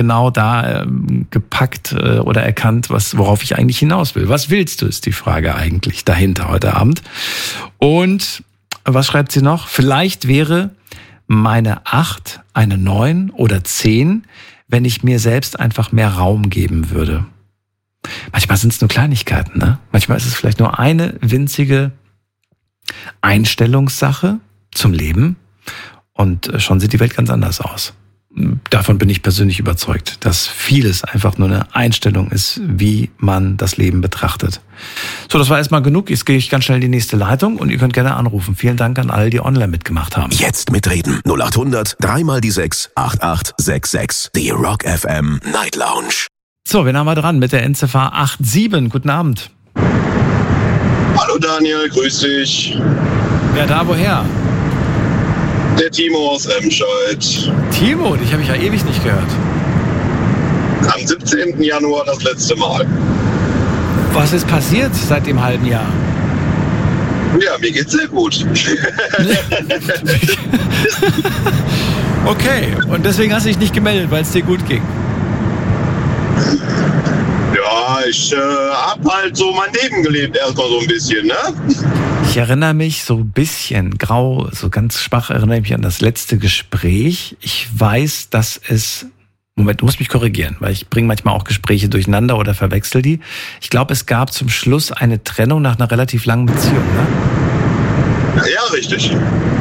genau da gepackt oder erkannt, worauf ich eigentlich hinaus will. Was willst du, ist die Frage eigentlich dahinter heute Abend. Und was schreibt sie noch? Vielleicht wäre meine 8 eine 9 oder 10, wenn ich mir selbst einfach mehr Raum geben würde. Manchmal sind es nur Kleinigkeiten, ne? Manchmal ist es vielleicht nur eine winzige Einstellungssache zum Leben und schon sieht die Welt ganz anders aus. Davon bin ich persönlich überzeugt, dass vieles einfach nur eine Einstellung ist, wie man das Leben betrachtet. So, das war erstmal genug. Jetzt gehe ich ganz schnell in die nächste Leitung und ihr könnt gerne anrufen. Vielen Dank an alle, die online mitgemacht haben. Jetzt mitreden. 0800 3 mal die 6 8866. Die Rock FM Night Lounge. So, wen haben wir dran mit der Endziffer 87? Guten Abend. Hallo Daniel, grüß dich. Wer da, woher? Der Timo aus Remscheid. Timo, dich habe ich ja ewig nicht gehört. Am 17. Januar das letzte Mal. Was ist passiert seit dem halben Jahr? Ja, mir geht's sehr gut. Okay, und deswegen hast du dich nicht gemeldet, weil es dir gut ging? Ja, ich hab halt so mein Leben gelebt erstmal so ein bisschen, ne? Ich erinnere mich so ein bisschen grau, so ganz schwach erinnere ich mich an das letzte Gespräch. Ich weiß, dass es... Moment, du musst mich korrigieren, weil ich bringe manchmal auch Gespräche durcheinander oder verwechsel die. Ich glaube, es gab zum Schluss eine Trennung nach einer relativ langen Beziehung, ne? Ja, richtig.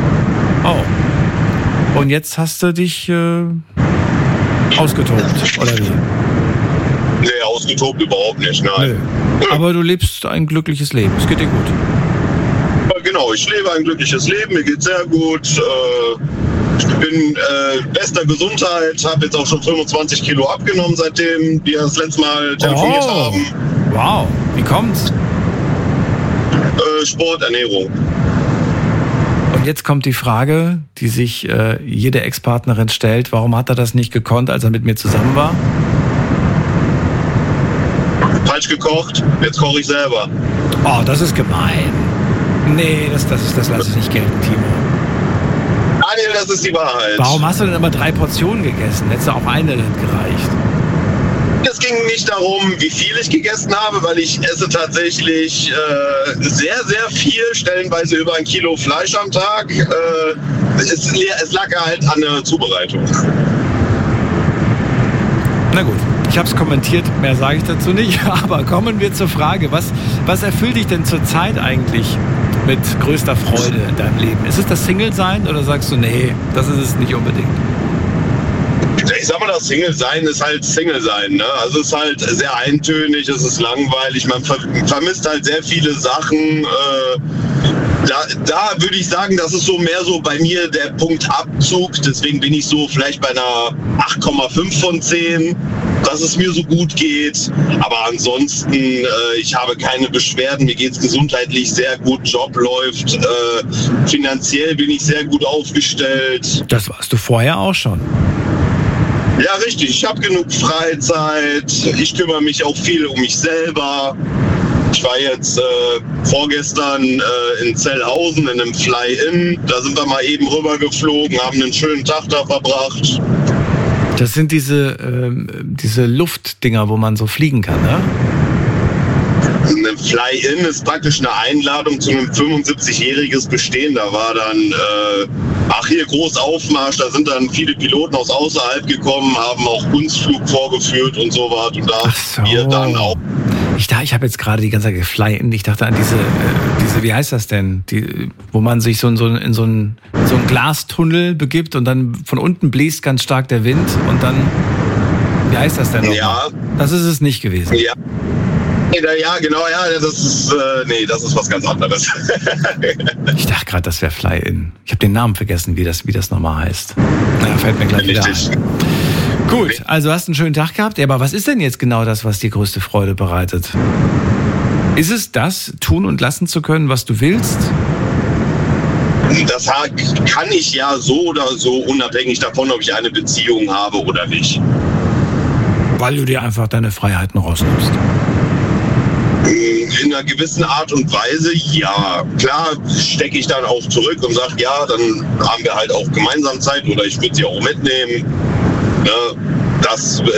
Oh. Und jetzt hast du dich ausgetobt, oder wie? Nee, ausgetobt überhaupt nicht, nein. Nö. Aber du lebst ein glückliches Leben, es geht dir gut. Genau, ich lebe ein glückliches Leben, mir geht's sehr gut. Ich bin bester Gesundheit, habe jetzt auch schon 25 Kilo abgenommen, seitdem wir das letzte Mal telefoniert haben. Wow, wie kommt's? Sport, Ernährung. Und jetzt kommt die Frage, die sich jede Ex-Partnerin stellt. Warum hat er das nicht gekonnt, als er mit mir zusammen war? Falsch gekocht, jetzt koche ich selber. Oh, das ist gemein. Nee, das lasse ich nicht gelten, Timo. Daniel, das ist die Wahrheit. Warum hast du denn immer 3 Portionen gegessen? Hättest du auch eine gereicht? Es ging nicht darum, wie viel ich gegessen habe, weil ich esse tatsächlich sehr, sehr viel, stellenweise über 1 Kilo Fleisch am Tag. Es lag halt an der Zubereitung. Na gut, ich habe es kommentiert, mehr sage ich dazu nicht. Aber kommen wir zur Frage, was erfüllt dich denn zurzeit eigentlich mit größter Freude in deinem Leben? Ist es das Single-Sein oder sagst du, nee, das ist es nicht unbedingt? Ich sag mal, das Single-Sein ist halt Single-Sein, ne? Also es ist halt sehr eintönig, es ist langweilig, man vermisst halt sehr viele Sachen. Da würde ich sagen, das ist so mehr so bei mir der Punkt Abzug. Deswegen bin ich so vielleicht bei einer 8,5 von 10, dass es mir so gut geht. Aber ansonsten, ich habe keine Beschwerden. Mir geht es gesundheitlich sehr gut, Job läuft. Finanziell bin ich sehr gut aufgestellt. Das warst du vorher auch schon. Ja, richtig. Ich habe genug Freizeit. Ich kümmere mich auch viel um mich selber. Ich war jetzt vorgestern in Zellhausen in einem Fly-In. Da sind wir mal eben rübergeflogen, haben einen schönen Tag da verbracht. Das sind diese Luftdinger, wo man so fliegen kann, ne? Ein Fly-In ist praktisch eine Einladung zu einem 75-jähriges Bestehen. Da war dann, hier Großaufmarsch, da sind dann viele Piloten aus außerhalb gekommen, haben auch Kunstflug vorgeführt und so was. Und da wir dann auch. Ich habe jetzt gerade die ganze Zeit Fly-In, ich dachte an diese, wie heißt das denn? Wo man sich in so einen Glastunnel begibt und dann von unten bläst ganz stark der Wind und dann, wie heißt das denn noch? Ja. Das ist es nicht gewesen. Ja. Ja, genau, ja, das ist was ganz anderes. Ich dachte gerade, das wäre Fly-In. Ich habe den Namen vergessen, wie das nochmal heißt. Naja, fällt mir gleich wieder ein. Gut, also hast einen schönen Tag gehabt. Ja, aber was ist denn jetzt genau das, was dir größte Freude bereitet? Ist es das, tun und lassen zu können, was du willst? Das kann ich ja so oder so, unabhängig davon, ob ich eine Beziehung habe oder nicht. Weil du dir einfach deine Freiheiten rausnimmst. In einer gewissen Art und Weise, ja. Klar stecke ich dann auch zurück und sage, ja, dann haben wir halt auch gemeinsam Zeit oder ich würde sie auch mitnehmen. Da das